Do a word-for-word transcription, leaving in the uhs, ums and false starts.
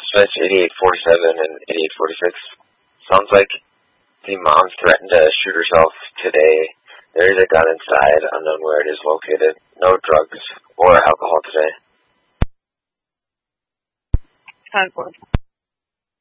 Smith eighty-eight forty-seven and eighty-eight forty-six. Sounds like the mom threatened to shoot herself today. There is a gun inside, unknown where it is located. No drugs or alcohol today. ten four.